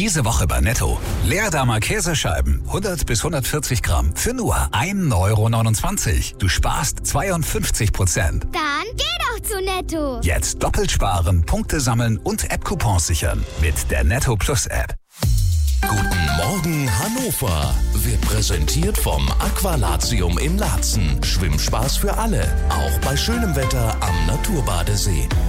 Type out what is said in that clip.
Diese Woche bei Netto. Leerdamer Käsescheiben, 100 bis 140 Gramm, für nur 1,29 €. Du sparst 52%. Dann geh doch zu Netto. Jetzt doppelt sparen, Punkte sammeln und App-Coupons sichern. Mit der Netto Plus App. Guten Morgen Hannover wird präsentiert vom Aqualatium in Laatzen. Schwimmspaß für alle, auch bei schönem Wetter am Naturbadesee.